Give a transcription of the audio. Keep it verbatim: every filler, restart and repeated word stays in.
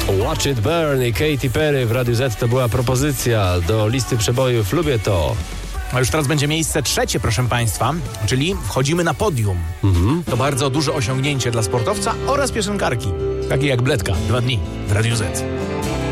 Watch It Burn i Katy Perry w Radiu Z to była propozycja do listy przebojów Lubię to. A już teraz będzie miejsce trzecie, proszę Państwa, czyli wchodzimy na podium. Mhm. To bardzo duże osiągnięcie dla sportowca oraz piosenkarki, takie jak Bledka. Dwa dni w Radiu Z.